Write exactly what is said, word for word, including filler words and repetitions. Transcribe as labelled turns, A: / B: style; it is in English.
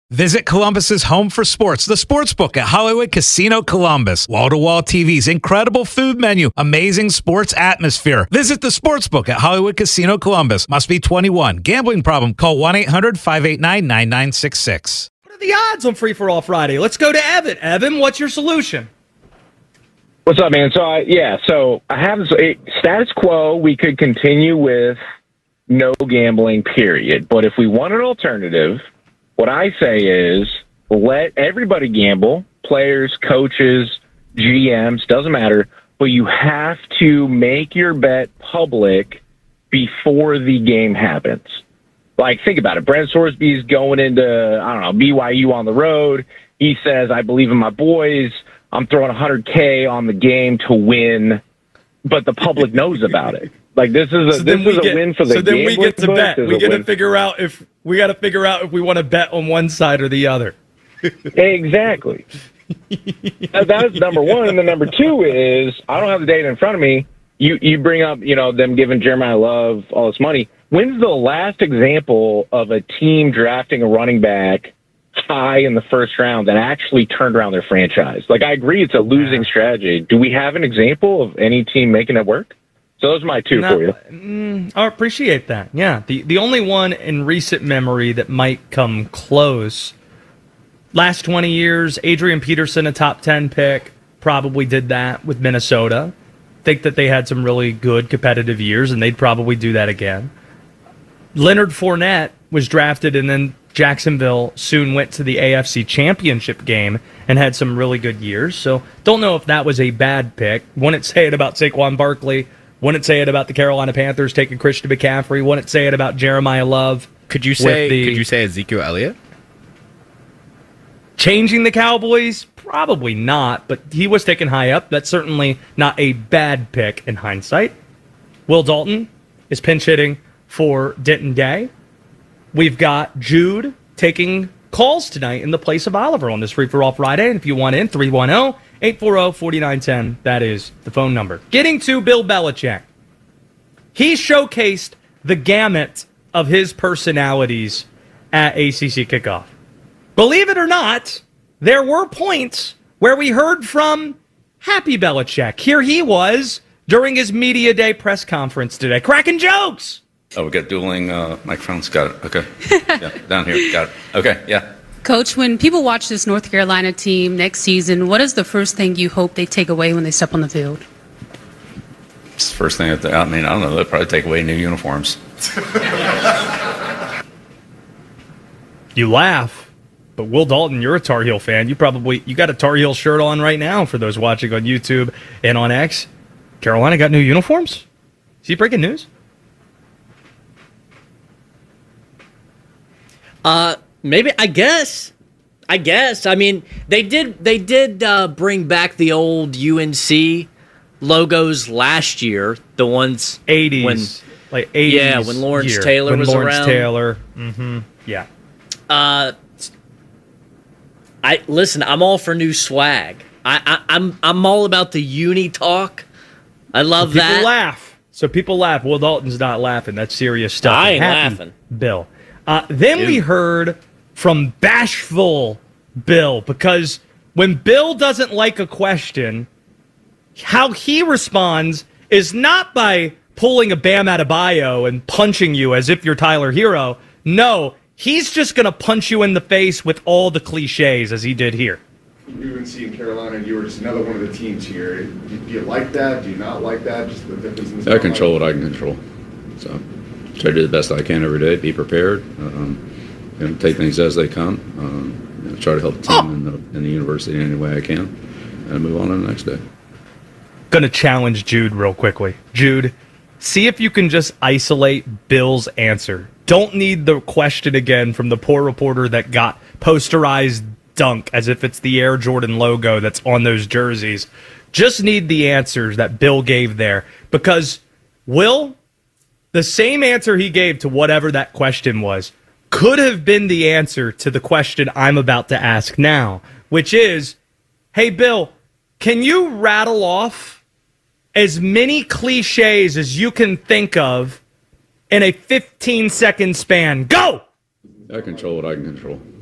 A: Visit Columbus's home for sports, the Sportsbook at Hollywood Casino Columbus. Wall-to-wall T Vs, incredible food menu, amazing sports atmosphere. Visit the Sportsbook at Hollywood Casino Columbus. Must be twenty-one. Gambling problem? Call one eight hundred five eight nine nine nine six six.
B: What are the odds on Free For All Friday? Let's go to Evan. Evan, what's your solution?
C: What's up, man? So, I, yeah, so I have a status quo. We could continue with no gambling, period. But if we want an alternative, what I say is let everybody gamble, players, coaches, G Ms, doesn't matter, but you have to make your bet public before the game happens. Like, think about it. Brent Sorsby's going into, I don't know, B Y U on the road. He says, I believe in my boys. I'm throwing one hundred K on the game to win, but the public knows about it. Like, this is a,
B: so
C: this is a
B: get,
C: win for the
B: So then we get to
C: book.
B: bet.
C: This
B: We
C: a
B: get
C: win.
B: to figure out if we got to figure out if we want to bet on one side or the other.
C: Exactly. That's number one. And then number two is, I don't have the data in front of me. You you bring up, you know, them giving Jeremiah Love all this money. When's the last example of a team drafting a running back high in the first round that actually turned around their franchise? Like, I agree it's a losing strategy. Do we have an example of any team making it work? So those are my two
B: Not,
C: for you.
B: Mm, I appreciate that. Yeah. The, the only one in recent memory that might come close, last twenty years, Adrian Peterson, a top ten pick, probably did that with Minnesota. Think that they had some really good competitive years, and they'd probably do that again. Leonard Fournette was drafted, and then Jacksonville soon went to the A F C Championship game and had some really good years. So don't know if that was a bad pick. Wouldn't say it about Saquon Barkley. Wouldn't say it about the Carolina Panthers taking Christian McCaffrey. Wouldn't say it about Jeremiah Love.
D: Could you say
B: the,
D: could you say Ezekiel Elliott?
B: Changing the Cowboys? Probably not, but he was taken high up. That's certainly not a bad pick in hindsight. Will Dalton is pinch hitting for Denton Day. We've got Jude taking calls tonight in the place of Oliver on this Free For All Friday. And if you want in, three one zero, eight four zero, four nine one zero. That is the phone number. Getting to Bill Belichick. He showcased the gamut of his personalities at A C C Kickoff. Believe it or not, there were points where we heard from Happy Belichick. Here he was during his Media Day press conference today, cracking jokes.
E: Oh, we got dueling uh, microphones. Got it. Okay. Yeah, down here. Got it. Okay, yeah.
F: Coach, when people watch this North Carolina team next season, what is the first thing you hope they take away when they step on the field?
E: It's the first thing that they, I mean, I don't know. They'll probably take away new uniforms.
B: You laugh, but Will Dalton, you're a Tar Heel fan. You probably you got a Tar Heel shirt on right now for those watching on YouTube and on X. Carolina got new uniforms? Is he breaking news?
G: Uh, maybe, I guess. I guess. I mean, they did they did uh, bring back the old U N C logos last year, the ones
B: eighties.
G: When,
B: like eighties.
G: Yeah, when Lawrence
B: year.
G: Taylor
B: when
G: was
B: Lawrence
G: around.
B: Taylor. Mm-hmm. Yeah.
G: Uh, I listen, I'm all for new swag. I, I I'm I'm all about the uni talk. I love
B: so people
G: that.
B: laugh. So people laugh. Will Dalton's not laughing. That's serious stuff.
G: I ain't
B: Happy
G: laughing.
B: Bill. Uh, then
E: Dude.
B: we heard from bashful Bill, because when Bill doesn't like a question, how he responds is not by pulling a Bam Adebayo and punching you as if you're Tyler Hero. No, he's just going to punch you in the face with all the cliches as he did here.
H: U N C and Carolina, you were just another one of the teams here. Do you like that? Do you not like that? Just the difference in
E: I control what I can control. So try to do the best I can every day. Be prepared. Um, you know, take things as they come. Um, you know, try to help the team
B: Oh.
E: in, the, in the university any way I can, and move on to the next day.
B: Going to challenge Jude real quickly. Jude, see if you can just isolate Bill's answer. Don't need the question again from the poor reporter that got posterized dunk as if it's the Air Jordan logo that's on those jerseys. Just need the answers that Bill gave there, because Will, the same answer he gave to whatever that question was could have been the answer to the question I'm about to ask now, which is, hey, Bill, can you rattle off as many cliches as you can think of in a fifteen second span? Go!
E: I control what I can control.